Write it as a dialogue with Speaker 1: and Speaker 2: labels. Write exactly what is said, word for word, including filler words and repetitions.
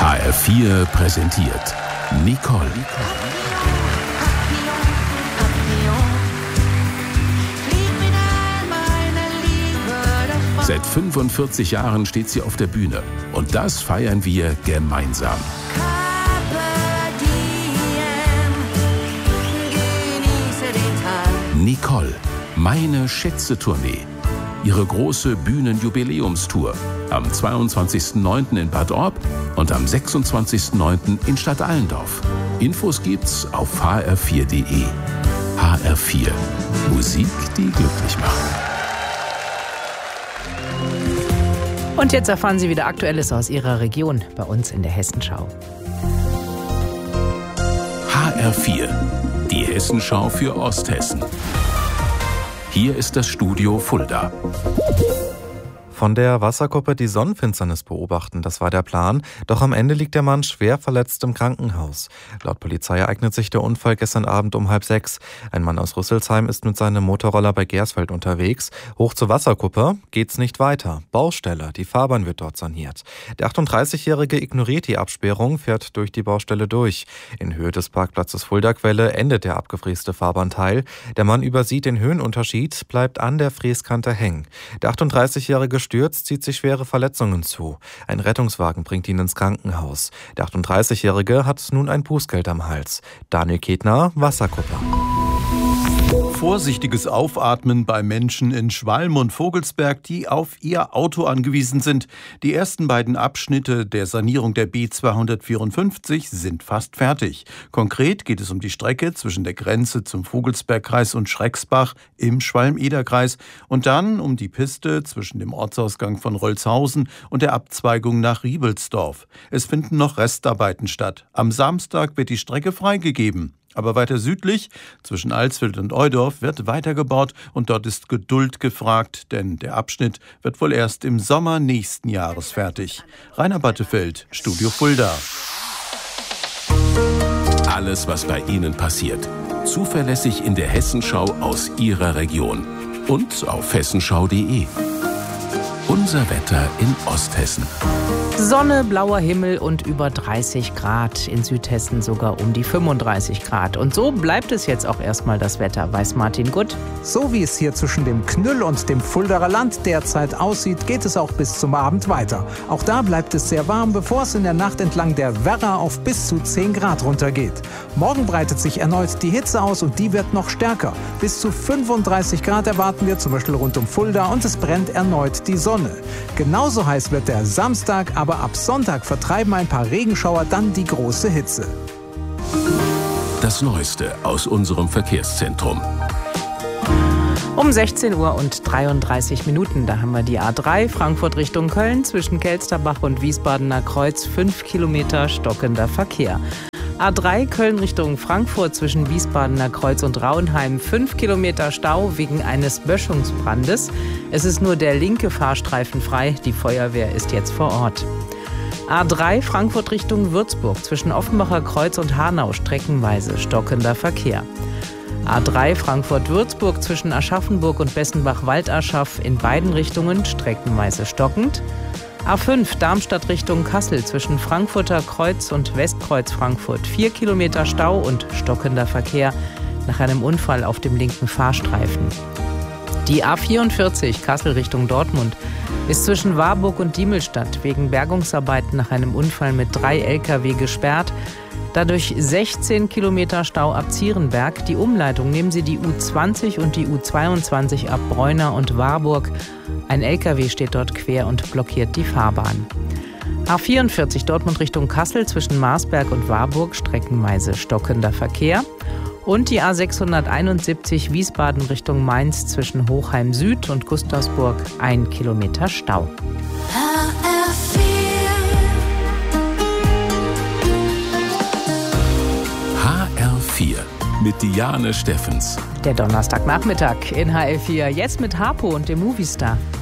Speaker 1: H R vier präsentiert Nicole. Seit fünfundvierzig Jahren steht sie auf der Bühne und das feiern wir gemeinsam. Nicole, meine Schätze-Tournee. Ihre große Bühnenjubiläumstour am zweiundzwanzigsten neunten in Bad Orb und am sechsundzwanzigsten neunten in Stadt Allendorf. Infos gibt's auf h r vier punkt d e. H R vier. Musik, die glücklich macht.
Speaker 2: Und jetzt erfahren Sie wieder Aktuelles aus Ihrer Region bei uns in der Hessenschau.
Speaker 1: H R vier. Die Hessenschau für Osthessen. Hier ist das Studio Fulda.
Speaker 3: Von der Wasserkuppe die Sonnenfinsternis beobachten, das war der Plan. Doch am Ende liegt der Mann schwer verletzt im Krankenhaus. Laut Polizei ereignet sich der Unfall gestern Abend um halb sechs. Ein Mann aus Rüsselsheim ist mit seinem Motorroller bei Gersfeld unterwegs. Hoch zur Wasserkuppe geht's nicht weiter. Baustelle, die Fahrbahn wird dort saniert. Der achtunddreißigjährige ignoriert die Absperrung, fährt durch die Baustelle durch. In Höhe des Parkplatzes Fulda-Quelle endet der abgefräste Fahrbahnteil. Der Mann übersieht den Höhenunterschied, bleibt an der Fräskante hängen. Der achtunddreißigjährige stürzt, zieht sich schwere Verletzungen zu. Ein Rettungswagen bringt ihn ins Krankenhaus. Der achtunddreißigjährige hat nun ein Bußgeld am Hals. Daniel Ketner, Wasserkuppe.
Speaker 4: Vorsichtiges Aufatmen bei Menschen in Schwalm und Vogelsberg, die auf ihr Auto angewiesen sind. Die ersten beiden Abschnitte der Sanierung der B zweihundertvierundfünfzig sind fast fertig. Konkret geht es um die Strecke zwischen der Grenze zum Vogelsbergkreis und Schrecksbach im Schwalm-Eder-Kreis und dann um die Piste zwischen dem Ortsausgang von Rolzhausen und der Abzweigung nach Riebelsdorf. Es finden noch Restarbeiten statt. Am Samstag wird die Strecke freigegeben. Aber weiter südlich, zwischen Alsfeld und Eudorf, wird weitergebaut und dort ist Geduld gefragt, denn der Abschnitt wird wohl erst im Sommer nächsten Jahres fertig. Rainer Battefeld, Studio Fulda.
Speaker 1: Alles, was bei Ihnen passiert. Zuverlässig in der Hessenschau aus Ihrer Region. Und auf hessenschau punkt d e. Unser Wetter in Osthessen.
Speaker 2: Sonne, blauer Himmel und über dreißig Grad. In Südhessen sogar um die fünfunddreißig Grad. Und so bleibt es jetzt auch erstmal das Wetter, weiß Martin Gutt.
Speaker 5: So wie es hier zwischen dem Knüll und dem Fuldaer Land derzeit aussieht, geht es auch bis zum Abend weiter. Auch da bleibt es sehr warm, bevor es in der Nacht entlang der Werra auf bis zu zehn Grad runtergeht. Morgen breitet sich erneut die Hitze aus und die wird noch stärker. Bis zu fünfunddreißig Grad erwarten wir zum Beispiel rund um Fulda und es brennt erneut die Sonne. Genauso heiß wird der Samstag, aber ab Sonntag vertreiben ein paar Regenschauer dann die große Hitze.
Speaker 1: Das Neueste aus unserem Verkehrszentrum.
Speaker 2: Um sechzehn Uhr und dreiunddreißig Minuten, da haben wir die A drei Frankfurt Richtung Köln zwischen Kelsterbach und Wiesbadener Kreuz, fünf Kilometer stockender Verkehr. A drei Köln Richtung Frankfurt zwischen Wiesbadener Kreuz und Rauenheim, fünf Kilometer Stau wegen eines Böschungsbrandes. Es ist nur der linke Fahrstreifen frei, die Feuerwehr ist jetzt vor Ort. A drei Frankfurt Richtung Würzburg zwischen Offenbacher Kreuz und Hanau streckenweise stockender Verkehr. A drei Frankfurt-Würzburg zwischen Aschaffenburg und Bessenbach-Waldaschaf in beiden Richtungen streckenweise stockend. A fünf Darmstadt Richtung Kassel zwischen Frankfurter Kreuz und Westkreuz Frankfurt. Vier Kilometer Stau und stockender Verkehr nach einem Unfall auf dem linken Fahrstreifen. Die A vierundvierzig Kassel Richtung Dortmund ist zwischen Warburg und Diemelstadt wegen Bergungsarbeiten nach einem Unfall mit drei L K W gesperrt. Dadurch sechzehn Kilometer Stau ab Zierenberg. Die Umleitung nehmen Sie die U zwanzig und die U zweiundzwanzig ab Bräuna und Warburg. Ein L K W steht dort quer und blockiert die Fahrbahn. A vierundvierzig Dortmund Richtung Kassel zwischen Marsberg und Warburg streckenweise stockender Verkehr. Und die A sechshunderteinundsiebzig Wiesbaden Richtung Mainz zwischen Hochheim Süd und Gustavsburg ein Kilometer Stau.
Speaker 1: H R vier mit Diane Steffens.
Speaker 2: Der Donnerstagnachmittag in H R vier, jetzt mit Harpo und dem Movistar.